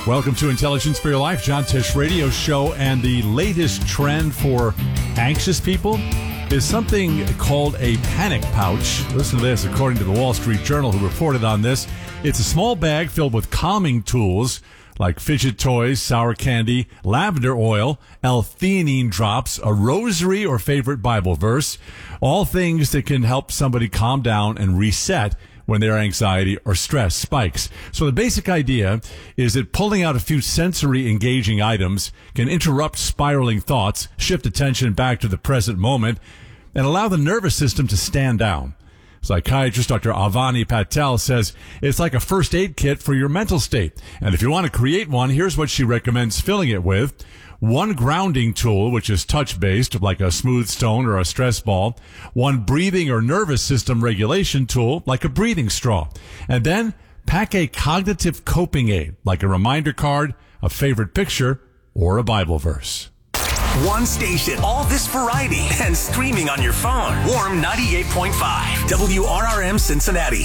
Welcome to Intelligence for Your Life, John Tesh Radio Show. And the latest trend for anxious people is something called a panic pouch. Listen to this, according to the Wall Street Journal, who reported on this. It's a small bag filled with calming tools like fidget toys, sour candy, lavender oil, L-theanine drops, a rosary or favorite Bible verse, all things that can help somebody calm down and reset when their anxiety or stress spikes. So the basic idea is that pulling out a few sensory engaging items can interrupt spiraling thoughts, shift attention back to the present moment, and allow the nervous system to stand down. Psychiatrist Dr. Avani Patel says it's like a first aid kit for your mental state. And if you want to create one, here's what she recommends filling it with. One grounding tool, which is touch-based, like a smooth stone or a stress ball. One breathing or nervous system regulation tool, like a breathing straw. And then pack a cognitive coping aid, like a reminder card, a favorite picture, or a Bible verse. One station, all this variety, and streaming on your phone. Warm 98.5, WRRM Cincinnati.